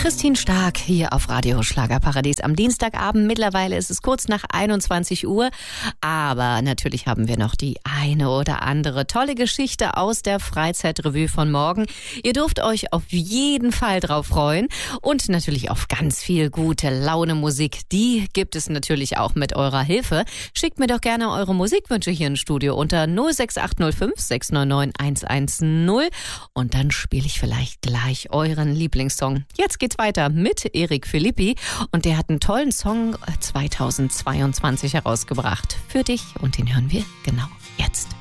Christine Stark hier auf Radio Schlagerparadies am Dienstagabend. Mittlerweile ist es kurz nach 21 Uhr. Aber natürlich haben wir noch die eine oder andere tolle Geschichte aus der Freizeitrevue von morgen. Ihr dürft euch auf jeden Fall drauf freuen. Und natürlich auf ganz viel gute Laune-Musik. Die gibt es natürlich auch mit eurer Hilfe. Schickt mir doch gerne eure Musikwünsche hier ins Studio unter 06805 699 110. Und dann spiele ich vielleicht gleich euren Lieblingssong. Jetzt geht's weiter mit Erik Philippi und der hat einen tollen Song 2022 herausgebracht für dich und den hören wir genau jetzt.